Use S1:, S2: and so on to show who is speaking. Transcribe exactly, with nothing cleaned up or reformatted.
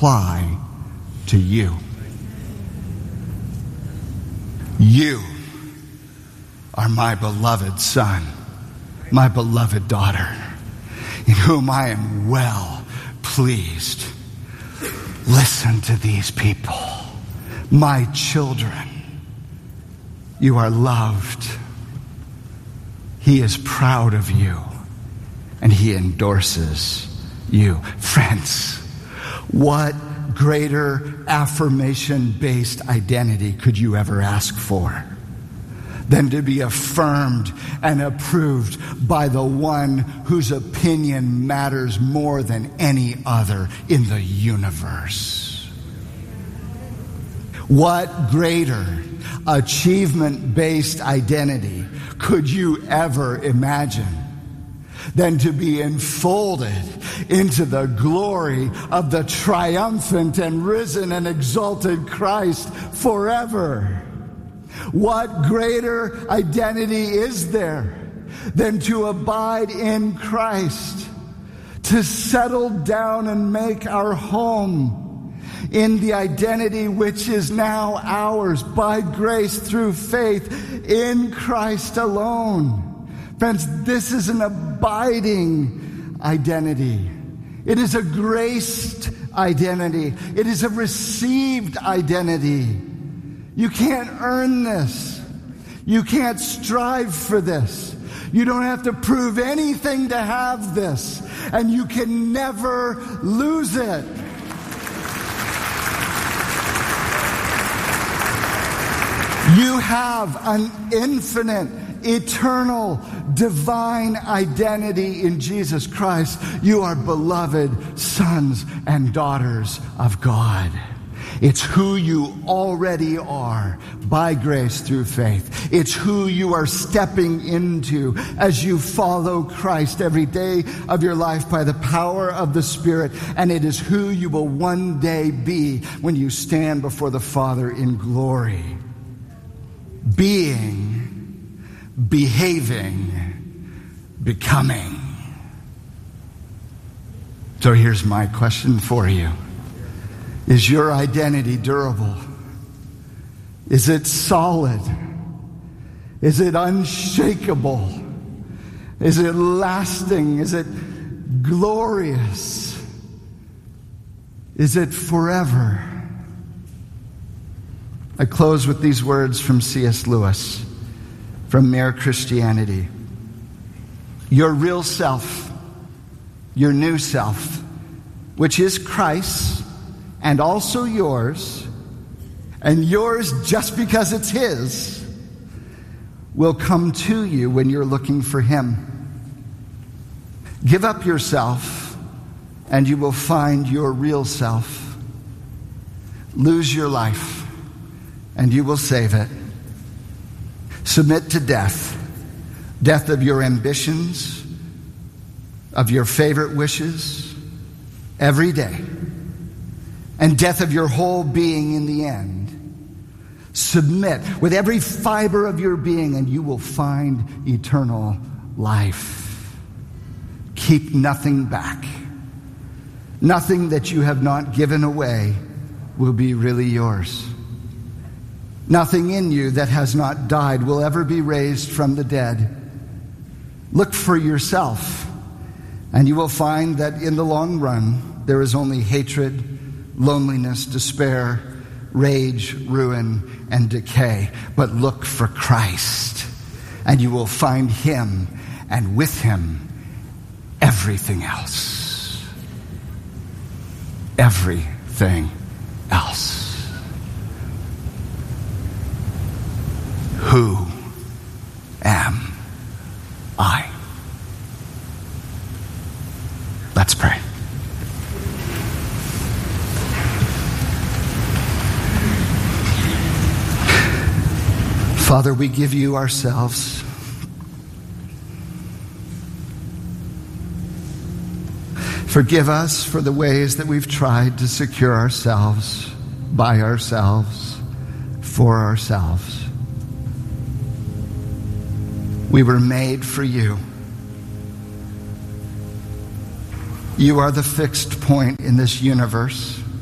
S1: apply to you. You are my beloved son, my beloved daughter, in whom I am well pleased. Listen to these people, my children. You are loved. He is proud of you, and he endorses you. Friends, what greater affirmation-based identity could you ever ask for than to be affirmed and approved by the one whose opinion matters more than any other in the universe? What greater achievement-based identity could you ever imagine than to be enfolded into the glory of the triumphant and risen and exalted Christ forever? What greater identity is there than to abide in Christ, to settle down and make our home in the identity which is now ours by grace through faith in Christ alone? Friends, this is an abiding identity. It is a graced identity. It is a received identity. You can't earn this. You can't strive for this. You don't have to prove anything to have this. And you can never lose it. You have an infinite, eternal, divine identity in Jesus Christ. You are beloved sons and daughters of God. It's who you already are by grace through faith. It's who you are stepping into as you follow Christ every day of your life by the power of the Spirit. And it is who you will one day be when you stand before the Father in glory. Being, behaving, becoming. So here's my question for you. Is your identity durable? Is it solid? Is it unshakable? Is it lasting? Is it glorious? Is it forever? I close with these words from C S Lewis, from Mere Christianity. Your real self, your new self, which is Christ's and also yours, and yours just because it's his, will come to you when you're looking for him. Give up yourself, and you will find your real self. Lose your life, and you will save it. Submit to death, death of your ambitions, of your favorite wishes, every day, and death of your whole being in the end. Submit with every fiber of your being, and you will find eternal life. Keep nothing back. Nothing that you have not given away will be really yours. Nothing in you that has not died will ever be raised from the dead. Look for yourself, and you will find that in the long run, there is only hatred, loneliness, despair, rage, ruin, and decay. But look for Christ, and you will find him, and with him, everything else. Everything else. Who am I? Let's pray. Father, we give you ourselves. Forgive us for the ways that we've tried to secure ourselves, by ourselves, for ourselves. We were made for you. You are the fixed point in this universe.